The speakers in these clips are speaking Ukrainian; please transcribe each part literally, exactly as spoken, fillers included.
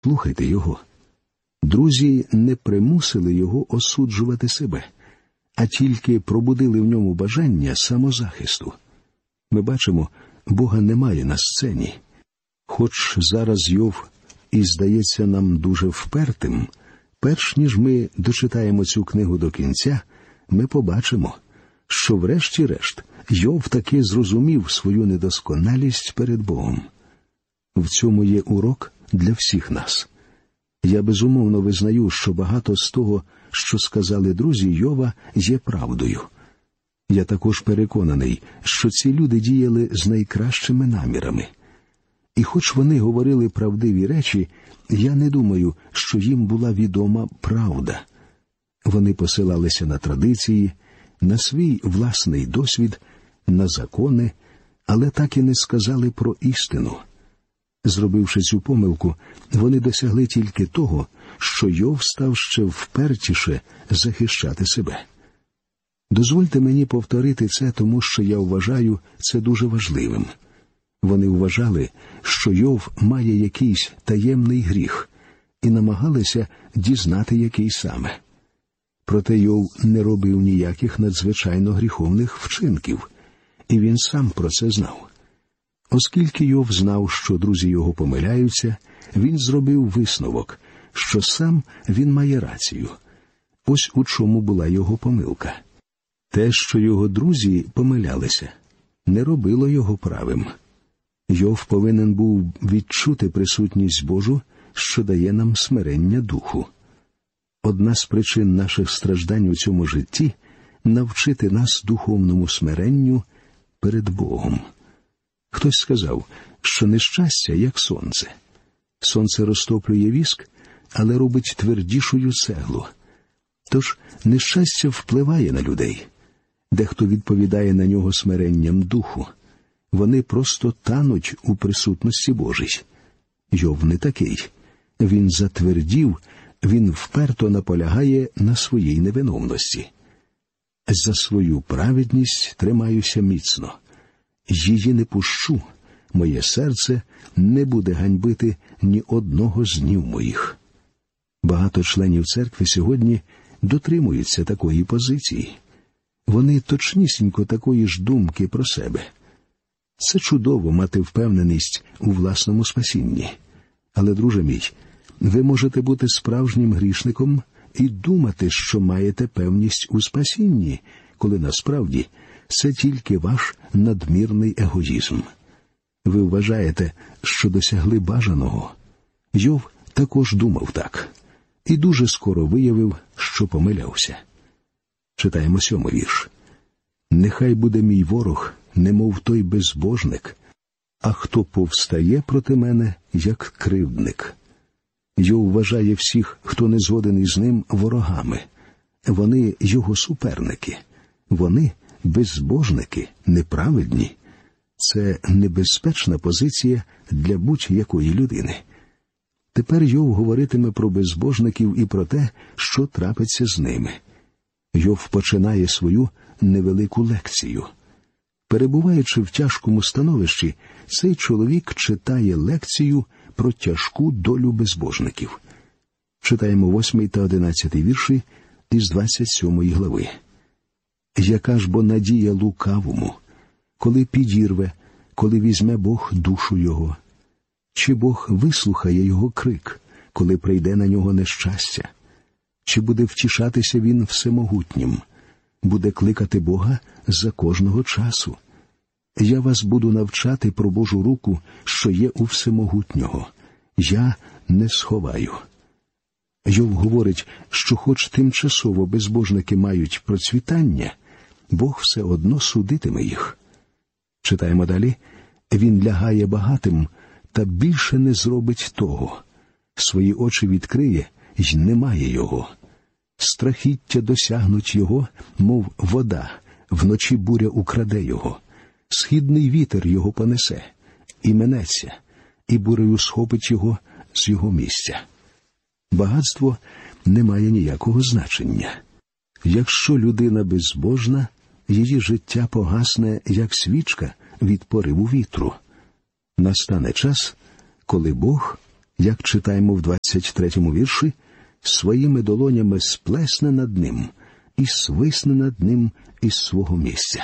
Слухайте його. Друзі не примусили його осуджувати себе, а тільки пробудили в ньому бажання самозахисту. Ми бачимо, Бога немає на сцені. Хоч зараз Йов і здається нам дуже впертим, перш ніж ми дочитаємо цю книгу до кінця, ми побачимо, що врешті-решт Йов таки зрозумів свою недосконалість перед Богом. В цьому є урок для всіх нас. Я безумовно визнаю, що багато з того, що сказали друзі Йова, є правдою. Я також переконаний, що ці люди діяли з найкращими намірами. І хоч вони говорили правдиві речі, я не думаю, що їм була відома правда. Вони посилалися на традиції, на свій власний досвід, на закони, але так і не сказали про істину. Зробивши цю помилку, вони досягли тільки того, що Йов став ще впертіше захищати себе. Дозвольте мені повторити це, тому що я вважаю це дуже важливим. Вони вважали, що Йов має якийсь таємний гріх, і намагалися дізнати, який саме. Проте Йов не робив ніяких надзвичайно гріховних вчинків, і він сам про це знав. Оскільки Йов знав, що друзі його помиляються, він зробив висновок, що сам він має рацію. Ось у чому була його помилка. Те, що його друзі помилялися, не робило його правим. Йов повинен був відчути присутність Божу, що дає нам смирення духу. Одна з причин наших страждань у цьому житті – навчити нас духовному смиренню перед Богом. Хтось сказав, що нещастя, як сонце. Сонце розтоплює віск, але робить твердішою цеглу. Тож нещастя впливає на людей. Дехто відповідає на нього смиренням духу. Вони просто тануть у присутності Божій. Йов не такий. Він затвердів, він вперто наполягає на своїй невиновності. За свою праведність тримаюся міцно. Її не пущу, моє серце не буде ганьбити ні одного з днів моїх. Багато членів церкви сьогодні дотримуються такої позиції. Вони точнісінько такої ж думки про себе. Це чудово мати впевненість у власному спасінні. Але, друже мій, ви можете бути справжнім грішником і думати, що маєте певність у спасінні, коли насправді це тільки ваш надмірний егоїзм. Ви вважаєте, що досягли бажаного. Йов також думав так. І дуже скоро виявив, що помилявся. Читаємо сьомий вірш. «Нехай буде мій ворог, немов той безбожник, а хто повстає проти мене, як кривдник». Йов вважає всіх, хто не згоден із ним, ворогами. Вони його суперники. Вони безбожники, неправедні. Це небезпечна позиція для будь-якої людини. Тепер Йов говоритиме про безбожників і про те, що трапиться з ними. Йов починає свою невелику лекцію. Перебуваючи в тяжкому становищі, цей чоловік читає лекцію про тяжку долю безбожників. Читаємо восьмий та одинадцятий вірші із двадцять сьомої глави. «Яка ж бо надія лукавому, коли підірве, коли візьме Бог душу його? Чи Бог вислухає його крик, коли прийде на нього нещастя? Чи буде втішатися він всемогутнім? Буде кликати Бога за кожного часу? Я вас буду навчати про Божу руку, що є у всемогутнього. Я не сховаю». Йов говорить, що хоч тимчасово безбожники мають процвітання, Бог все одно судитиме їх. Читаємо далі. «Він лягає багатим, та більше не зробить того. Свої очі відкриє, й немає його. Страхіття досягнуть його, мов вода, вночі буря украде його. Східний вітер його понесе, і минеться, і бурею схопить його з його місця». Багатство не має ніякого значення. Якщо людина безбожна, її життя погасне, як свічка від пориву вітру. Настане час, коли Бог як читаємо в двадцять третьому вірші, своїми долонями сплесне над ним і свисне над ним із свого місця.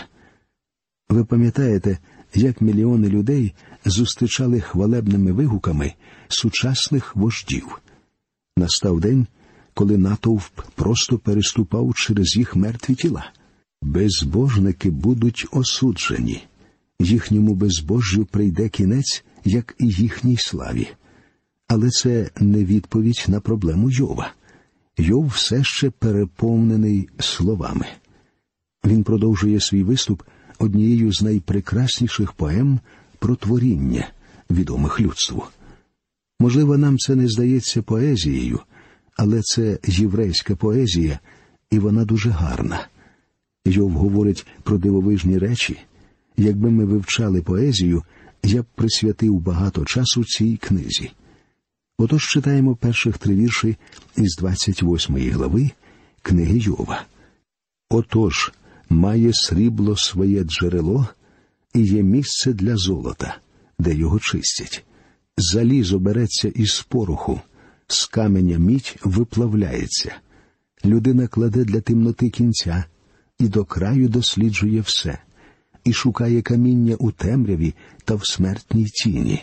Ви пам'ятаєте, як мільйони людей зустрічали хвалебними вигуками сучасних вождів? Настав день, коли натовп просто переступав через їх мертві тіла. Безбожники будуть осуджені. Їхньому безбожжю прийде кінець, як і їхній славі. Але це не відповідь на проблему Йова. Йов все ще переповнений словами. Він продовжує свій виступ однією з найпрекрасніших поем про творіння, відомих людству. Можливо, нам це не здається поезією, але це єврейська поезія, і вона дуже гарна. Йов говорить про дивовижні речі. Якби ми вивчали поезію, я б присвятив багато часу цій книзі. Отож читаємо перших три вірші із двадцять восьмої глави книги Йова. «Отож, має срібло своє джерело, і є місце для золота, де його чистять. Залізо береться із пороху, з каменя мідь виплавляється. Людина кладе для темноти кінця, і до краю досліджує все, і шукає каміння у темряві та в смертній тіні.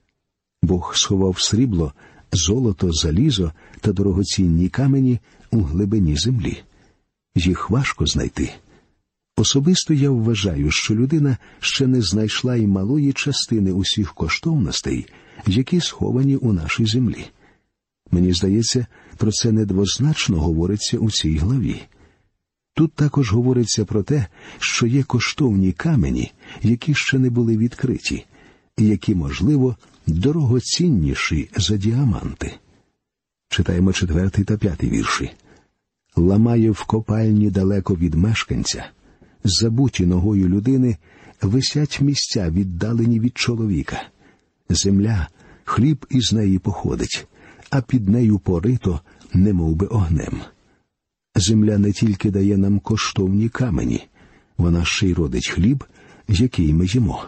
Бог сховав срібло, золото, залізо та дорогоцінні камені у глибині землі. Їх важко знайти. Особисто я вважаю, що людина ще не знайшла і малої частини усіх коштовностей, які сховані у нашій землі. Мені здається, про це недвозначно говориться у цій главі. Тут також говориться про те, що є коштовні камені, які ще не були відкриті, і які, можливо, дорогоцінніші за діаманти. Читаємо четвертий та п'ятий вірші. «Ламає в копальні далеко від мешканця, забуті ногою людини, висять місця, віддалені від чоловіка. Земля, хліб із неї походить, а під нею порито, немов би огнем». Земля не тільки дає нам коштовні камені, вона ще й родить хліб, який ми їмо.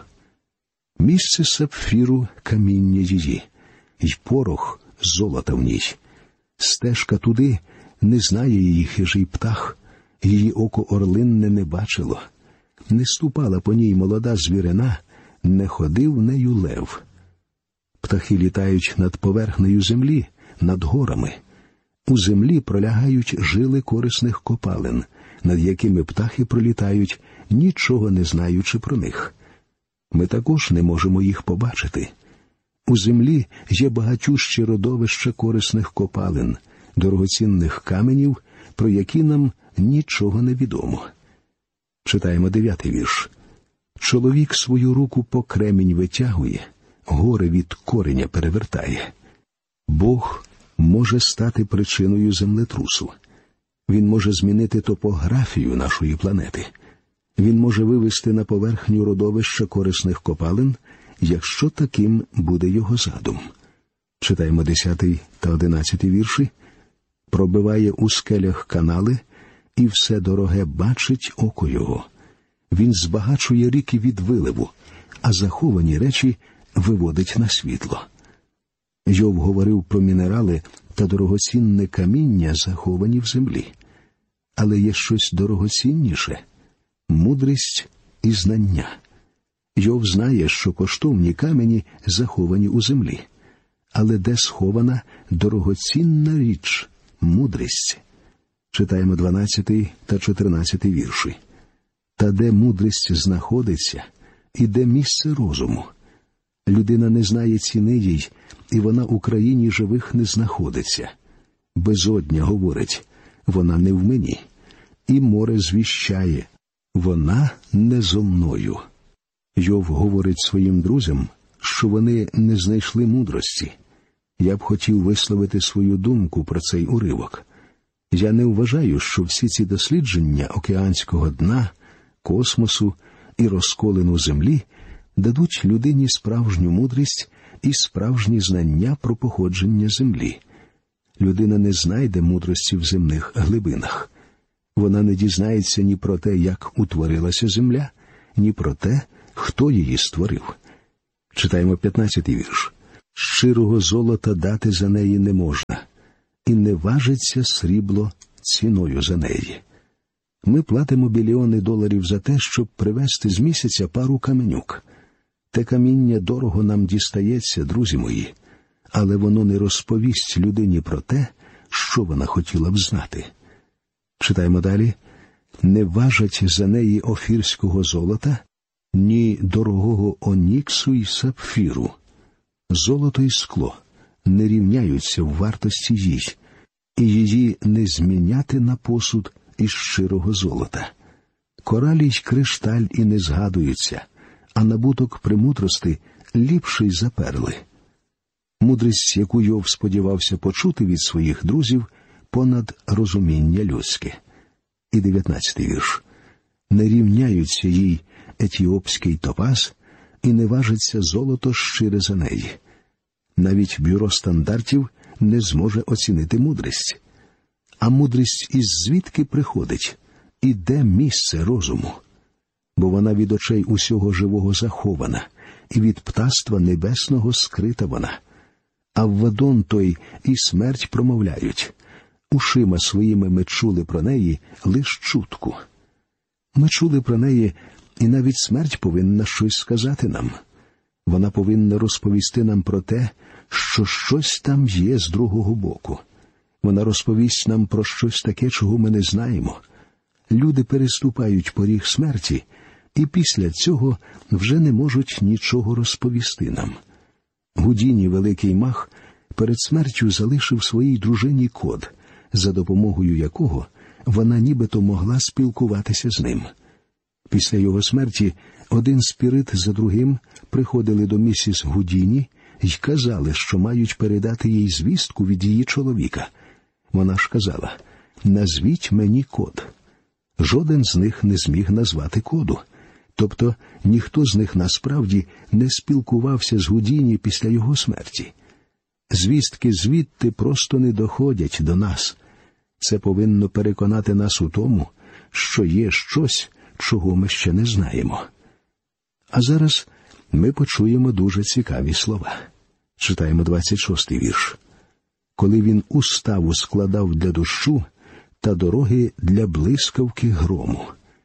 Місце сапфіру – каміння її, й порох – золота в ній. Стежка туди не знає її хижий птах, її око орлинне не бачило. Не ступала по ній молода звірина, не ходив нею лев. Птахи літають над поверхнею землі, над горами. У землі пролягають жили корисних копалин, над якими птахи пролітають, нічого не знаючи про них. Ми також не можемо їх побачити. У землі є багатющі родовища корисних копалин, дорогоцінних каменів, про які нам нічого не відомо. Читаємо дев'ятий вірш. «Чоловік свою руку по кремінь витягує, гори від кореня перевертає». Бог може стати причиною землетрусу. Він може змінити топографію нашої планети. Він може вивести на поверхню родовища корисних копалин, якщо таким буде його задум. Читаємо десятий та одинадцятий вірші. «Пробиває у скелях канали, і все дороге бачить око його. Він збагачує ріки від виливу, а заховані речі виводить на світло». Йов говорив про мінерали та дорогоцінне каміння, заховані в землі. Але є щось дорогоцінніше – мудрість і знання. Йов знає, що коштовні камені заховані у землі. Але де схована дорогоцінна річ – мудрість? Читаємо дванадцятий та чотирнадцятий вірші. «Та де мудрість знаходиться, і де місце розуму? Людина не знає ціни їй, і вона у країні живих не знаходиться. Безодня говорить, вона не в мені, і море звіщає, вона не зо мною». Йов говорить своїм друзям, що вони не знайшли мудрості. Я б хотів висловити свою думку про цей уривок. Я не вважаю, що всі ці дослідження океанського дна, космосу і розколину землі дадуть людині справжню мудрість і справжні знання про походження землі. Людина не знайде мудрості в земних глибинах. Вона не дізнається ні про те, як утворилася земля, ні про те, хто її створив. Читаємо п'ятнадцятий вірш. щирого золота дати за неї не можна, і не важиться срібло ціною за неї. Ми платимо мільйони доларів за те, щоб привезти з місяця пару каменюк. Те каміння дорого нам дістається, друзі мої, але воно не розповість людині про те, що вона хотіла б знати. Читаємо далі. «Не важать за неї офірського золота, ні дорогого оніксу й сапфіру. Золото й скло не рівняються в вартості їй, і її не зміняти на посуд із щирого золота. Коралі й кришталь і не згадуються, а набуток премудрости ліпший за перли». Мудрість, яку Йов сподівався почути від своїх друзів, понад розуміння людське. І дев'ятнадцятий вірш. «Не рівняються їй етіопський топаз, і не важиться золото щире за неї». Навіть бюро стандартів не зможе оцінити мудрість. А мудрість із звідки приходить? І де місце розуму? Бо вона від очей усього живого захована, і від птаства небесного скрита вона. А Аввадон той і смерть промовляють. Ушима своїми ми чули про неї лиш чутку. Ми чули про неї, і навіть смерть повинна щось сказати нам. Вона повинна розповісти нам про те, що щось там є з другого боку. Вона розповість нам про щось таке, чого ми не знаємо. Люди переступають поріг смерті, і після цього вже не можуть нічого розповісти нам. Гудіні, великий мах, перед смертю залишив своїй дружині код, за допомогою якого вона нібито могла спілкуватися з ним. Після його смерті один спірит за другим приходили до місіс Гудіні й казали, що мають передати їй звістку від її чоловіка. Вона ж казала: «Назвіть мені код». Жоден з них не зміг назвати коду. Тобто ніхто з них насправді не спілкувався з Гудіні після його смерті. Звістки звідти просто не доходять до нас. Це повинно переконати нас у тому, що є щось, чого ми ще не знаємо. А зараз ми почуємо дуже цікаві слова. Читаємо двадцять шостий вірш. «Коли він уставу складав для дощу та дороги для блискавки грому».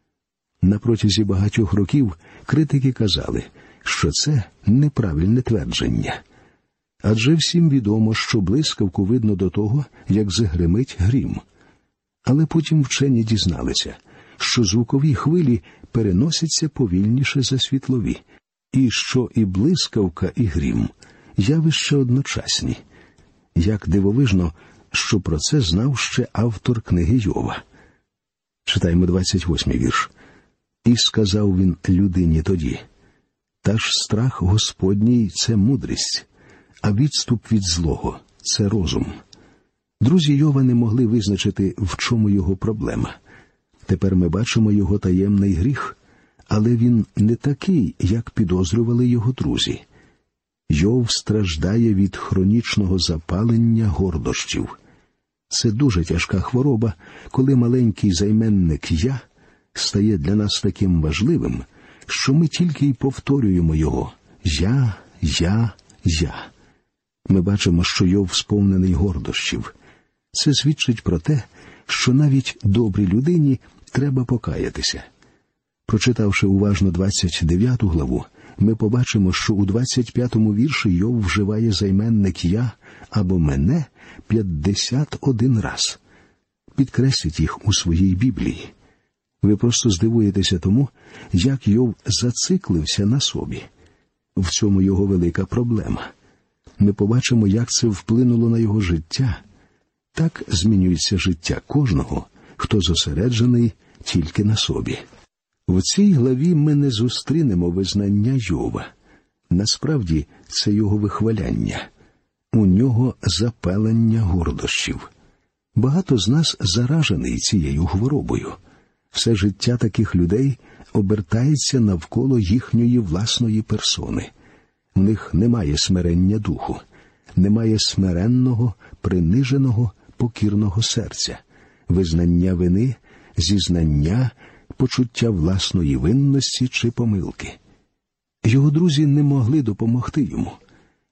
На протязі багатьох років критики казали, що це неправильне твердження. Адже всім відомо, що блискавку видно до того, як загримить грім. Але потім вчені дізналися, що звукові хвилі переносяться повільніше за світлові, і що і блискавка, і грім – явища одночасні. Як дивовижно, що про це знав ще автор книги Йова. Читаємо двадцять восьмий вірш. «І сказав він людині тоді: та ж страх Господній – це мудрість, а відступ від злого – це розум». Друзі Йова не могли визначити, в чому його проблема. Тепер ми бачимо його таємний гріх, але він не такий, як підозрювали його друзі. Йов страждає від хронічного запалення гордощів. Це дуже тяжка хвороба, коли маленький займенник «я» стає для нас таким важливим, що ми тільки й повторюємо його «я, я, я». Ми бачимо, що Йов сповнений гордощів. Це свідчить про те, що навіть добрій людині треба покаятися. Прочитавши уважно двадцять дев'яту главу, ми побачимо, що у двадцять п'ятому вірші Йов вживає займенник «я» або «мене» п'ятдесят один раз. Підкресліть їх у своїй Біблії. Ви просто здивуєтеся тому, як Йов зациклився на собі. В цьому його велика проблема. Ми побачимо, як це вплинуло на його життя. Так змінюється життя кожного, хто зосереджений тільки на собі. В цій главі ми не зустрінемо визнання Йова. Насправді, це його вихваляння. У нього запалення гордощів. Багато з нас заражений цією хворобою. Все життя таких людей обертається навколо їхньої власної персони. В них немає смирення духу, немає смиренного, приниженого, покірного серця, визнання вини, зізнання, почуття власної винності чи помилки. Його друзі не могли допомогти йому.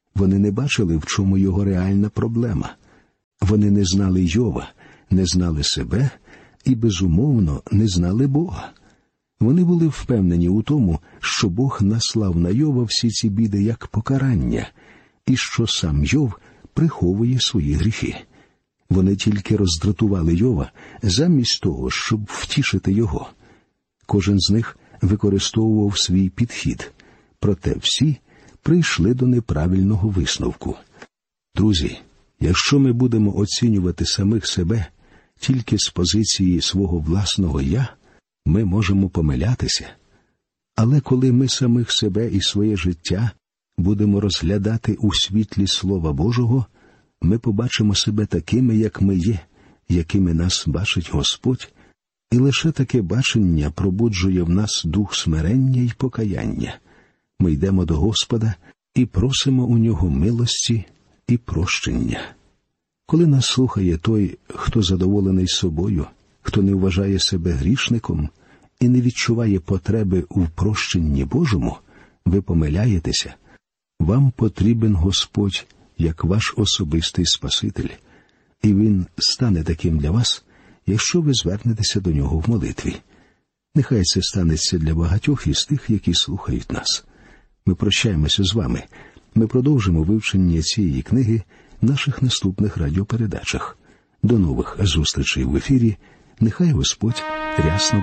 Вони не бачили, в чому його реальна проблема. Вони не знали Йова, не знали себе і, безумовно, не знали Бога. Вони були впевнені у тому, що Бог наслав на Йова всі ці біди як покарання, і що сам Йов приховує свої гріхи. Вони тільки роздратували Йова замість того, щоб втішити його. Кожен з них використовував свій підхід, проте всі прийшли до неправильного висновку. Друзі, якщо ми будемо оцінювати самих себе тільки з позиції свого власного «я», ми можемо помилятися. Але коли ми самих себе і своє життя будемо розглядати у світлі Слова Божого, ми побачимо себе такими, як ми є, якими нас бачить Господь, і лише таке бачення пробуджує в нас дух смирення й покаяння. Ми йдемо до Господа і просимо у Нього милості і прощення. Коли нас слухає той, хто задоволений собою, хто не вважає себе грішником і не відчуває потреби у прощенні Божому, ви помиляєтеся. Вам потрібен Господь як ваш особистий Спаситель, і Він стане таким для вас, якщо ви звернетеся до Нього в молитві. Нехай це станеться для багатьох із тих, які слухають нас. Ми прощаємося з вами. Ми продовжимо вивчення цієї книги в наших наступних радіопередачах. До нових зустрічей в ефірі. Нехай Господь рясно